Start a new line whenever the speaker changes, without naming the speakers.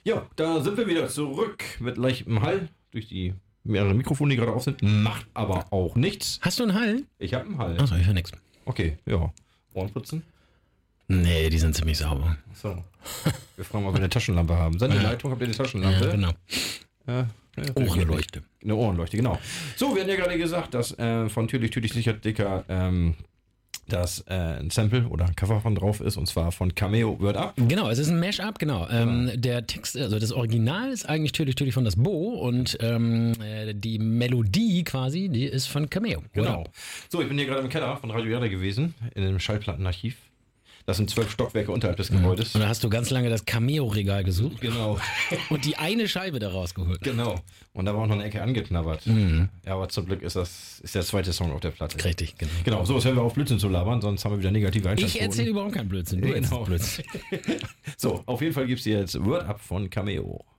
Ja, da sind wir wieder zurück mit leichtem Hall durch die mehreren Mikrofone, die gerade auf sind. Macht aber auch nichts.
Hast du einen Hall?
Ich habe einen Hall.
Achso, ich höre nichts.
Okay, ja. Ohrenputzen?
Nee, die sind ziemlich sauber.
So. Wir fragen mal, ob wir eine Taschenlampe haben. Sendeleitung, habt ihr eine Taschenlampe?
Ja, genau.
Ohrenleuchte. Eine Ohrenleuchte, genau. So, wir hatten ja gerade gesagt, dass von Tüdelig sicher dicker dass ein Sample oder ein Cover von drauf ist, und zwar von Cameo Word Up.
Genau, es ist ein Mashup, genau. Der Text, also das Original ist eigentlich Tüdelig von das Bo und die Melodie quasi, die ist von Cameo.
Genau. So, ich bin hier gerade im Keller von Radio Erde gewesen, in einem Schallplattenarchiv. Das sind 12 Stockwerke unterhalb des Gebäudes.
Und da hast du ganz lange das Cameo-Regal gesucht.
Genau.
Und die eine Scheibe da rausgeholt.
Genau. Und da war auch noch eine Ecke angeknabbert. Ja, aber zum Glück ist der zweite Song auf der Platte.
Richtig, genau.
Genau, so, jetzt hören wir auf Blödsinn zu labern, sonst haben wir wieder negative Einschätzungen.
Ich erzähle überhaupt keinen Blödsinn. Du erzählst Blödsinn.
So, auf jeden Fall gibt es jetzt Word Up von Cameo.